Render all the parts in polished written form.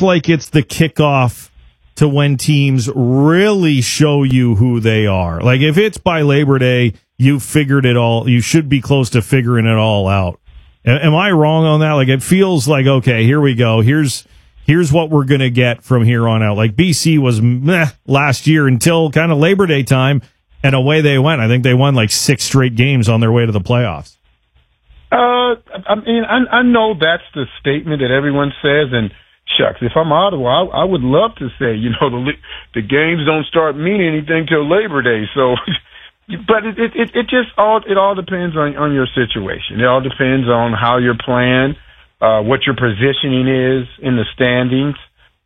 like it's the kickoff to when teams really show you who they are. Like if it's by Labor Day, you figured it all. You should be close to figuring it all out. Am I wrong on that? Like it feels like, okay, here we go. Here's what we're going to get from here on out. Like BC was meh last year until kind of Labor Day time, and away they went. I think they won like 6 straight games on their way to the playoffs. I mean, I know that's the statement that everyone says, and shucks, if I'm Ottawa, I would love to say, the games don't start meaning anything till Labor Day. So, but it just all depends on your situation. It all depends on how you're playing, what your positioning is in the standings.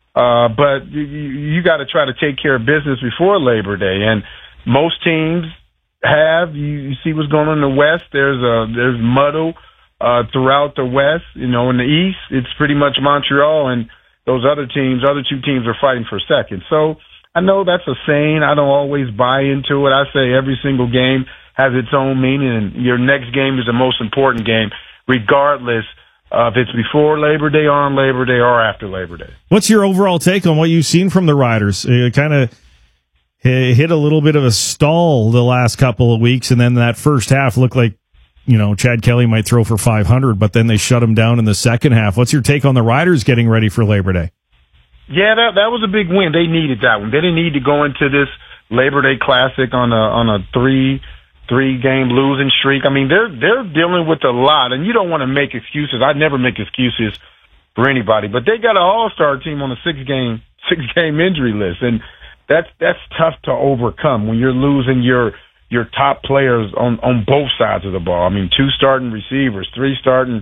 But you got to try to take care of business before Labor Day, and most teams have. You see what's going on in the West. There's muddle throughout the West. In the East, it's pretty much Montreal, and those other two teams are fighting for second. So I know that's a saying. I don't always buy into it. I say every single game has its own meaning, and your next game is the most important game, regardless if it's before Labor Day, on Labor Day, or after Labor Day. What's your overall take on what you've seen from the Riders? It kind of hit a little bit of a stall the last couple of weeks, and then that first half looked like, Chad Kelly might throw for 500, but then they shut him down in the second half. What's your take on the Riders getting ready for Labor Day? Yeah, that was a big win. They needed that one. They didn't need to go into this Labor Day Classic on a three-game losing streak. I mean, they're dealing with a lot, and you don't want to make excuses. I never make excuses for anybody, but they got an all-star team on a six-game injury list, and that's tough to overcome when you're losing your top players on both sides of the ball. I mean, 2 starting receivers, 3 starting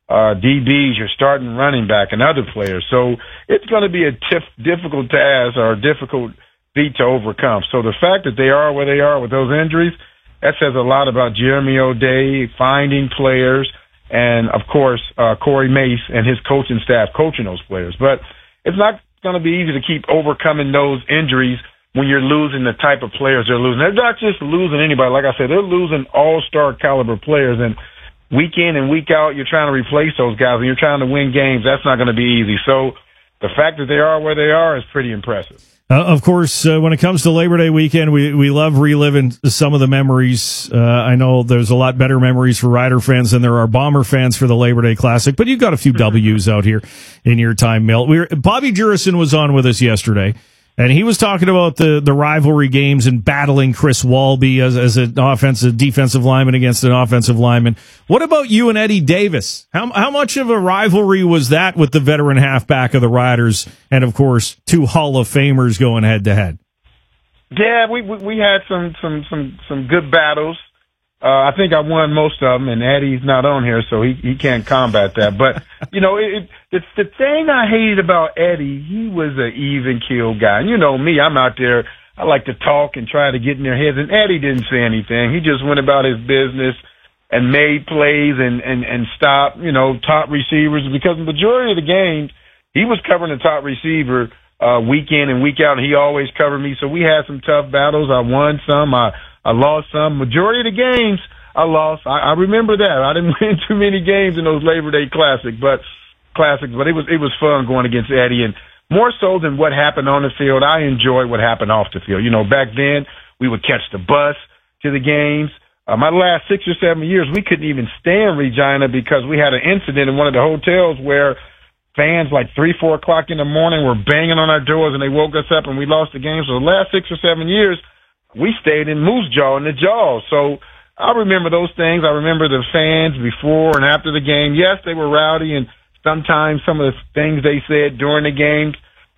DBs, you're starting running back, and other players. So it's going to be a difficult task or a difficult feat to overcome. So the fact that they are where they are with those injuries, that says a lot about Jeremy O'Day finding players, and of course Corey Mace and his coaching staff coaching those players. But it's not going to be easy to keep overcoming those injuries when you're losing the type of players they're losing. They're not just losing anybody. Like I said, they're losing all-star caliber players, and week in and week out, you're trying to replace those guys, and you're trying to win games. That's not going to be easy. So the fact that they are where they are is pretty impressive. Of course, when it comes to Labor Day weekend, we love reliving some of the memories. I know there's a lot better memories for Rider fans than there are Bomber fans for the Labor Day Classic, but you've got a few W's out here in your time, Milt. Bobby Jurison was on with us yesterday, and he was talking about the rivalry games and battling Chris Walby as an defensive lineman against an offensive lineman. What about you and Eddie Davis? How much of a rivalry was that with the veteran halfback of the Riders, and of course 2 Hall of Famers going head to head? Yeah, we had some good battles. I think I won most of them, and Eddie's not on here, so he can't combat that. But it's the thing I hated about Eddie. He was an even keel guy. And me, I'm out there. I like to talk and try to get in their heads. And Eddie didn't say anything. He just went about his business and made plays and stopped, top receivers, because the majority of the games he was covering the top receiver week in and week out, and he always covered me. So we had some tough battles. I won some. I lost some. Majority of the games I lost. I remember that. I didn't win too many games in those Labor Day classics, but it was fun going against Eddie, and more so than what happened on the field, I enjoyed what happened off the field. Back then we would catch the bus to the games. My last 6 or 7 years, we couldn't even stay in Regina because we had an incident in one of the hotels where fans like 3, 4 o'clock in the morning were banging on our doors, and they woke us up and we lost the game. So the last 6 or 7 years, we stayed in Moose Jaw in the Jaws. So I remember those things. I remember the fans before and after the game. Yes, they were rowdy, and sometimes some of the things they said during the games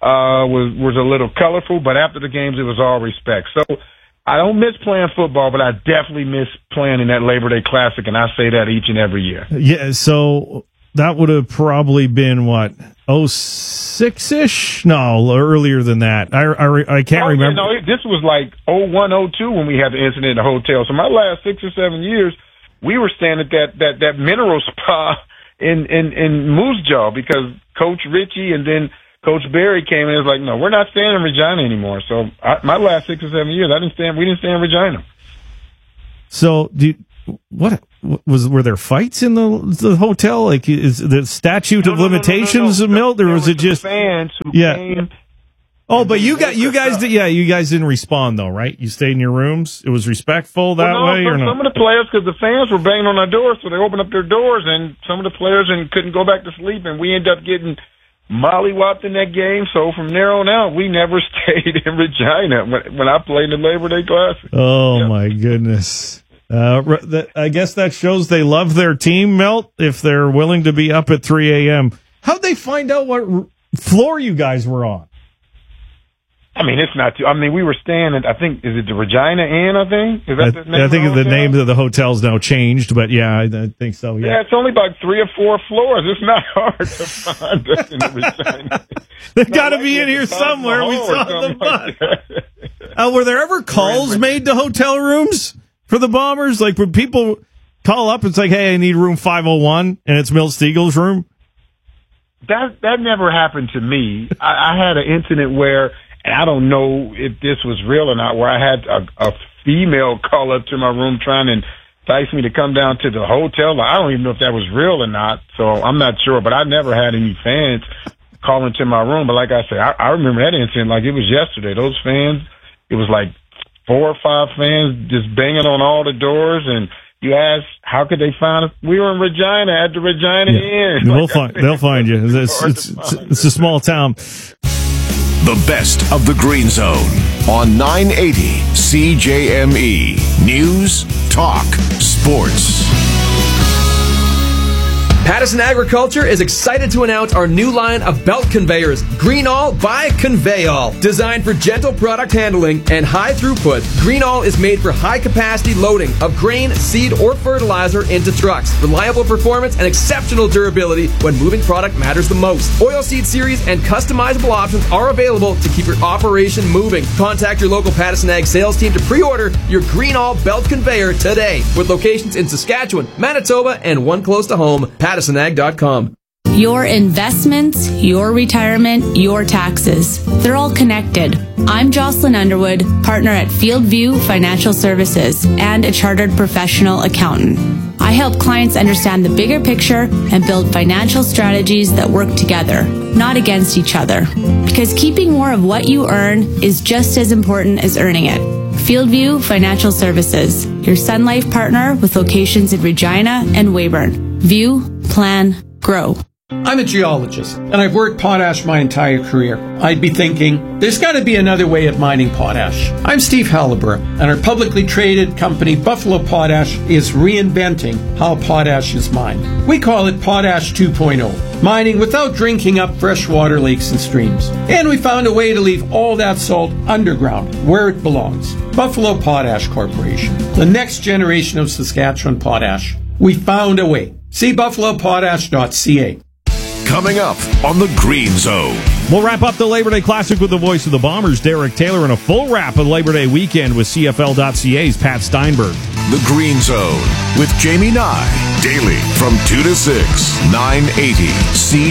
was a little colorful, but after the games, it was all respect. So I don't miss playing football, but I definitely miss playing in that Labor Day Classic, and I say that each and every year. Yeah, so that would have probably been, 06-ish? No, earlier than that. I can't remember. Yeah, no, this was like 01, 02 when we had the incident in the hotel. So my last 6 or 7 years, we were staying at that mineral spa in Moose Jaw because Coach Ritchie and then Coach Barry came in and was like, no, we're not staying in Regina anymore. So my last 6 or 7 years, we didn't stay in Regina. So were there fights in the hotel? Like, is the statute of limitations Milt, or was it just fans who came? Oh, but you guys didn't respond though, right? You stayed in your rooms. It was respectful that way, or no? Some of the players, because the fans were banging on our doors, so they opened up their doors, and some of the players couldn't go back to sleep, and we ended up getting mollywopped in that game. So from there on out, we never stayed in Regina when I played in the Labor Day Classic. Oh my goodness! I guess that shows they love their team, Milt. If they're willing to be up at 3 a.m., how'd they find out what floor you guys were on? I mean, it's not too. I mean, we were staying at, I think, is it the Regina Inn, I think? Is that the name? I think the name of the hotel's now changed, but yeah, I think so, yeah. Yeah, it's only about 3 or 4 floors. It's not hard to find us in the Regina. They got to be in here somewhere. We saw them. Were there ever calls made to hotel rooms for the Bombers? Like, when people call up, it's like, hey, I need room 501, and it's Milt Steagle's room? That never happened to me. I had an incident where, and I don't know if this was real or not, where I had a female call up to my room trying to entice me to come down to the hotel. I don't even know if that was real or not, so I'm not sure. But I never had any fans calling to my room. But like I said, I remember that incident like it was yesterday. Those fans, it was like 4 or 5 fans just banging on all the doors, and you ask, how could they find us? We were in Regina at the Regina Inn. They'll find you. It's a small town. The best of the Green Zone on 980 CJME. News, talk, sports. Pattison Agriculture is excited to announce our new line of belt conveyors, Greenall by Conveyall. Designed for gentle product handling and high throughput, Greenall is made for high-capacity loading of grain, seed, or fertilizer into trucks. Reliable performance and exceptional durability when moving product matters the most. Oilseed series and customizable options are available to keep your operation moving. Contact your local Pattison Ag sales team to pre-order your Greenall belt conveyor today, with locations in Saskatchewan, Manitoba, and one close to home, PattisonAg.com. Your investments, your retirement, your taxes. They're all connected. I'm Jocelyn Underwood, partner at Fieldview Financial Services and a chartered professional accountant. I help clients understand the bigger picture and build financial strategies that work together, not against each other. Because keeping more of what you earn is just as important as earning it. Fieldview Financial Services, your Sun Life partner with locations in Regina and Weyburn. View, plan, grow. I'm a geologist, and I've worked potash my entire career. I'd be thinking, there's got to be another way of mining potash. I'm Steve Halliburton, and our publicly traded company, Buffalo Potash, is reinventing how potash is mined. We call it Potash 2.0, mining without drinking up freshwater lakes and streams. And we found a way to leave all that salt underground, where it belongs. Buffalo Potash Corporation, the next generation of Saskatchewan potash. We found a way. See buffalopotash.ca. Coming up on the Green Zone. We'll wrap up the Labor Day Classic with the voice of the Bombers, Derek Taylor, and a full wrap of Labor Day weekend with CFL.ca's Pat Steinberg. The Green Zone with Jamie Nye. Daily from 2 to 6, 980